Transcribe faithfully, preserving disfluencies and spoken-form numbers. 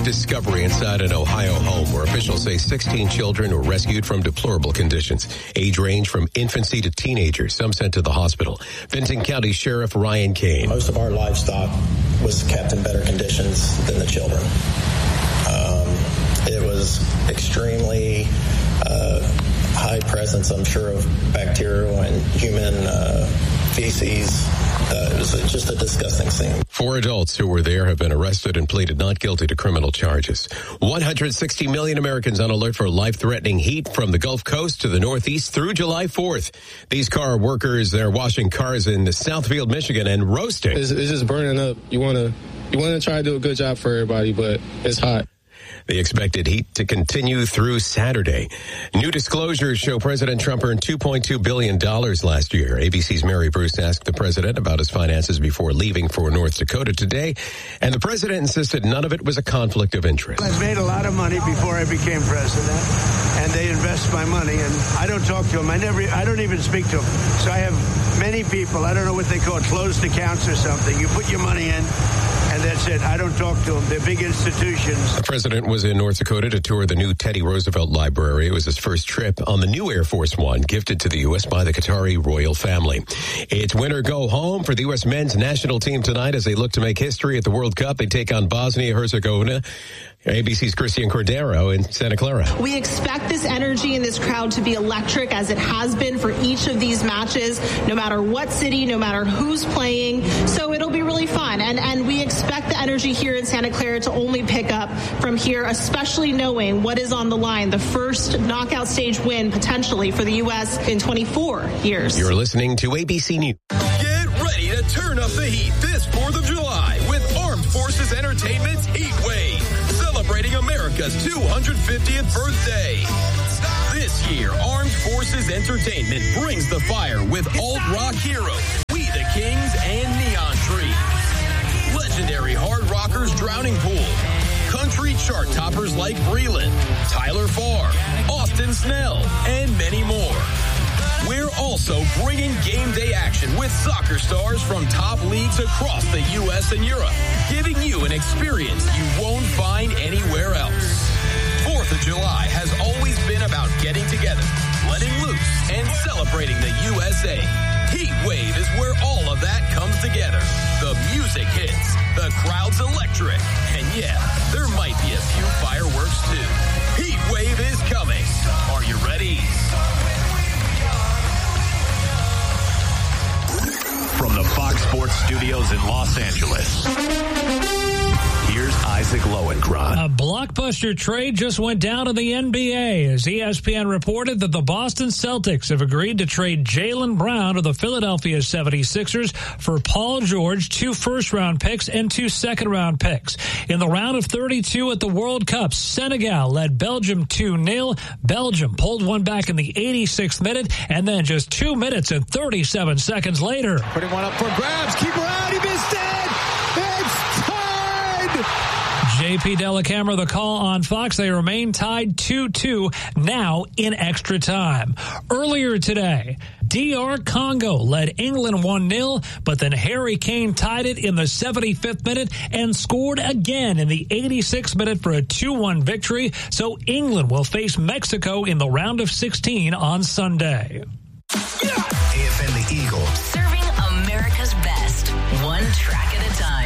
discovery inside an Ohio home where officials say sixteen children were rescued from deplorable conditions. Age range from infancy to teenagers, some sent to the hospital. Vinton County Sheriff Ryan Kane. Most of our livestock was kept in better conditions than the children. Um, it was extremely uh, high presence, I'm sure, of bacterial and human uh, feces. Uh, it was just a disgusting scene. Four adults who were there have been arrested and pleaded not guilty to criminal charges. one hundred sixty million Americans on alert for life-threatening heat from the Gulf Coast to the Northeast through July fourth. These car workers, they're washing cars in Southfield, Michigan, and roasting. It's, it's just burning up. You want to you want to try to do a good job for everybody, but it's hot. The expected heat to continue through Saturday. New disclosures show President Trump earned two point two billion dollars last year. A B C's Mary Bruce asked the president about his finances before leaving for North Dakota today, and the president insisted none of it was a conflict of interest. I've made a lot of money before I became president, and they invest my money, and I don't talk to them. I never, I don't even speak to them. So I have many people, I don't know what they call it, closed accounts or something. You put your money in, and that's it. I don't talk to them. They're big institutions. The president was in North Dakota to tour the new Teddy Roosevelt Library. It was his first trip on the new Air Force One, gifted to the U S by the Qatari royal family. It's win or go home for the U S men's national team tonight as they look to make history at the World Cup. They take on Bosnia-Herzegovina. A B C's Christian Cordero in Santa Clara. We expect this energy in this crowd to be electric, as it has been for each of these matches, no matter what city, no matter who's playing. So it'll be really fun. And, and we expect the energy here in Santa Clara to only pick up from here, especially knowing what is on the line, the first knockout stage win potentially for the U S in twenty-four years. You're listening to A B C News. Get ready to turn up the heat this fourth of July with Armed Forces Entertainment's Heat Wave, celebrating America's two hundred fiftieth birthday. This year, Armed Forces Entertainment brings the fire with alt-rock heroes, We the Kings and Neon Trees. Legendary hard rockers Drowning Pool, country chart toppers like Breland, Tyler Farr, Austin Snell, and many more. We're also bringing game day action with soccer stars from top leagues across the U S and Europe, giving you an experience you won't find anywhere else. fourth of July has always been about getting together, letting loose, and celebrating the U S A. Heat Wave is where all of that comes together. The music hits, the crowd's electric, and yeah, there might be a few fireworks too. Heat Wave is coming. Are you ready? From the Fox Sports Studios in Los Angeles, here's Isaac Lowenkron. A blockbuster trade just went down in the N B A as E S P N reported that the Boston Celtics have agreed to trade Jaylen Brown to the Philadelphia seventy-sixers for Paul George, two first-round picks, and two second-round picks. In the round of thirty-two at the World Cup, Senegal led Belgium two nil. Belgium pulled one back in the eighty-sixth minute, and then just two minutes and thirty-seven seconds later. Putting one up for grabs. Keeper out. He missed it. It's tied. J P Dellacamera, the call on Fox. They remain tied two two now in extra time. Earlier today, D R Congo led England one nil, but then Harry Kane tied it in the seventy-fifth minute and scored again in the eighty-sixth minute for a two one victory. So England will face Mexico in the round of sixteen on Sunday. A F N The Eagle. Serving America's best, one track at a time.